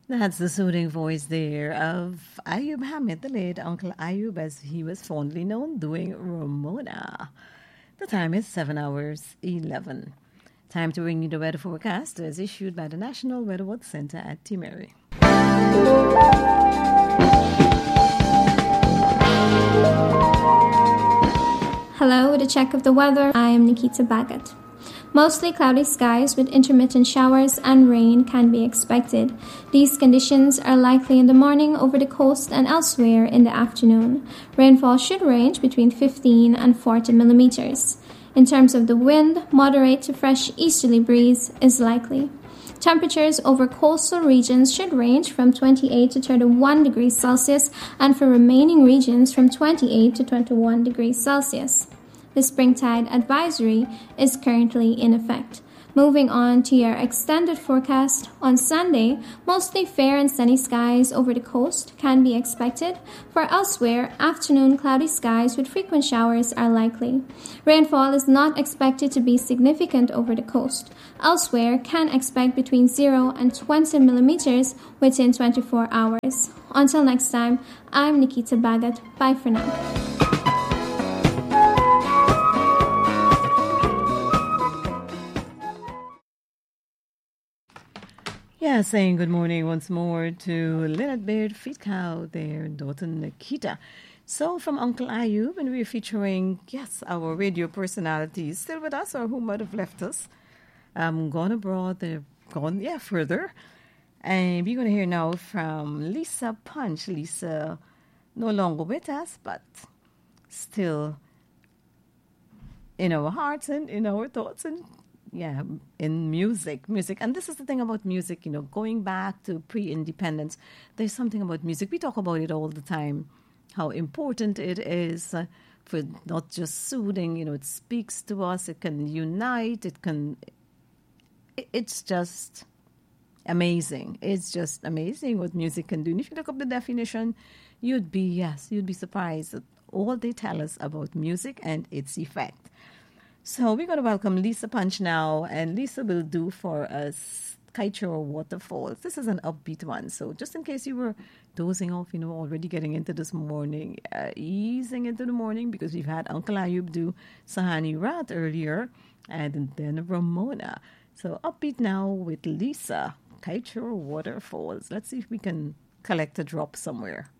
That's the soothing voice there of Ayub Hamid, the late Uncle Ayub, as he was fondly known, doing Ramona. The time is 7 hours 11. Time to bring you the weather forecast as issued by the National Weather Watch Center at Timeri. Hello, with a check of the weather, I am Nikita Bagat. Mostly cloudy skies with intermittent showers and rain can be expected. These conditions are likely in the morning over the coast and elsewhere in the afternoon. Rainfall should range between 15 and 40 millimeters. In terms of the wind, moderate to fresh easterly breeze is likely. Temperatures over coastal regions should range from 28 to 31 degrees Celsius and for remaining regions from 28 to 21 degrees Celsius. The springtide advisory is currently in effect. Moving on to your extended forecast, on Sunday, mostly fair and sunny skies over the coast can be expected. For elsewhere, afternoon cloudy skies with frequent showers are likely. Rainfall is not expected to be significant over the coast. Elsewhere, can expect between 0 and 20 millimeters within 24 hours. Until next time, I'm Nikita Bagat. Bye for now. Yeah, saying good morning once more to Leonard Baird Fitkow, their daughter Nikita. So from Uncle Ayub, and we're featuring, yes, our radio personalities still with us or who might have left us. Gone abroad, they've gone, further. And we're going to hear now from Lisa Punch. Lisa no longer with us, but still in our hearts and in our thoughts and in music. And this is the thing about music, going back to pre-independence, there's something about music. We talk about it all the time, how important it is for not just soothing, it speaks to us, it can unite, it's just amazing. It's just amazing what music can do. And if you look up the definition, you'd be surprised at all they tell us about music and its effect. So we're going to welcome Lisa Punch now, and Lisa will do for us Kite Shore Waterfalls. This is an upbeat one, so just in case you were dozing off, already getting into this morning, easing into the morning, because we've had Uncle Ayub do Sahani Rat earlier, and then Ramona. So upbeat now with Lisa, Kite Shore Waterfalls. Let's see if we can collect a drop somewhere.